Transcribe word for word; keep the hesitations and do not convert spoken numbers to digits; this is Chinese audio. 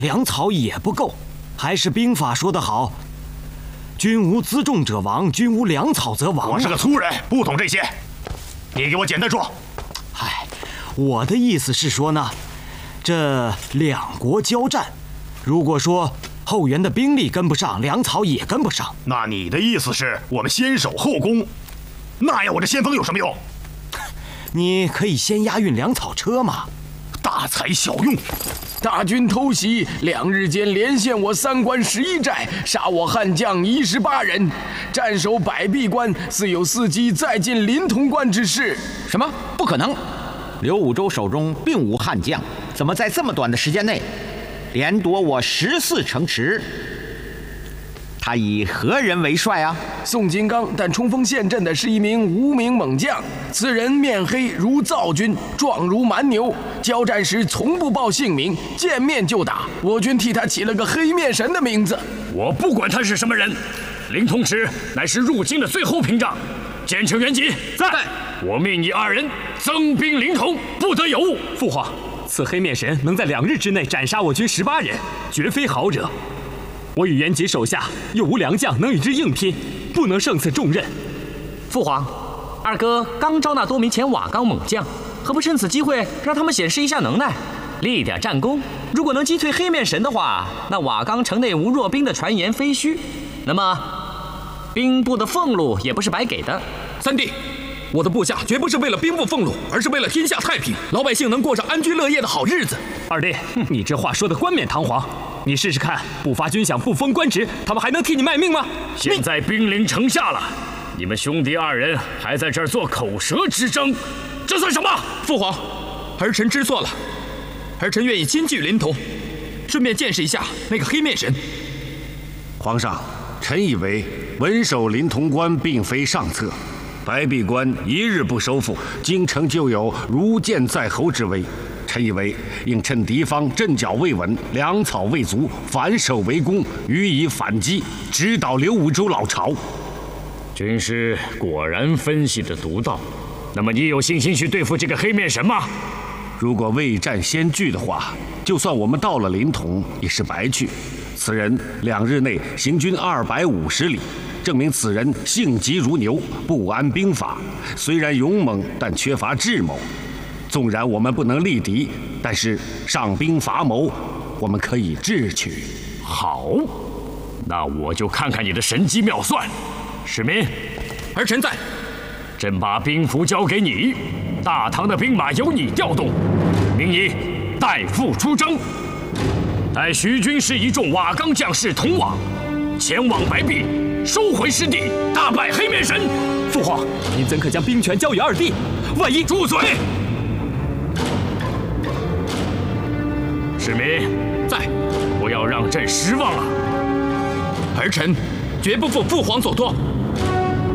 粮草也不够。还是兵法说得好，军无辎重者亡，军无粮草则亡。 我是个粗人，不懂这些，你给我简单说。 嗨，我的意思是说呢，这两国交战，如果说后援的兵力跟不上，粮草也跟不上， 那你的意思是我们先守后攻？那要我这先锋有什么用？ 你可以先押运粮草车嘛。 大材小用。 大军偷袭，两日间连陷我三关十一寨，杀我汉将一十八人，战守百壁关，似有伺机再进临潼关之势。 什么？不可能！刘武周手中并无汉将，怎么在这么短的时间内连夺我十四城池？他以何人为帅啊？ 宋金刚，但冲锋陷阵的是一名无名猛将。此人面黑如灶君，壮如蛮牛，交战时从不报姓名，见面就打。我军替他起了个黑面神的名字。 我不管他是什么人，临潼池乃是入京的最后屏障。监城元吉在，我命你二人增兵临潼，不得有误。 父皇，此黑面神能在两日之内斩杀我军十八人，绝非好惹。我与元吉手下又无良将能与之硬拼，不能胜此重任。 父皇，二哥刚招纳多名前瓦岗猛将，何不趁此机会让他们显示一下能耐，立点战功？如果能击退黑面神的话，那瓦岗城内无弱兵的传言非虚，那么兵部的俸禄也不是白给的。 三弟，我的部下绝不是为了兵部俸禄，而是为了天下太平，老百姓能过上安居乐业的好日子。 二弟，你这话说得冠冕堂皇。你试试看，不发军饷，不封官职，他们还能替你卖命吗？ 现在兵临城下了，你们兄弟二人还在这儿做口舌之争，这算什么？ 父皇，儿臣知错了，儿臣愿意亲据临潼，顺便见识一下那个黑面神。 皇上，臣以为稳守临潼关并非上策，白壁关一日不收复，京城就有如箭在喉之危。臣以为应趁敌方阵脚未稳，粮草未足，反守为攻，予以反击，直捣刘武周老巢。 军师果然分析得独到。那么你有信心去对付这个黑面神吗？ 如果未战先惧的话，就算我们到了临潼也是白去。此人两日内行军二百五十里，证明此人性急如牛，不谙兵法。虽然勇猛，但缺乏智谋。纵然我们不能力敌，但是上兵伐谋，我们可以智取。 好，那我就看看你的神机妙算。史明， 儿臣在。 朕把兵符交给你，大唐的兵马由你调动，命你代父出征。待徐军师一众瓦岗将士同往，前往白壁，收回失地，大败黑面神。 父皇，您怎可将兵权交与二弟？万一…… 住嘴！史明在， 不要让朕失望啊！ 儿臣绝不负父皇所托。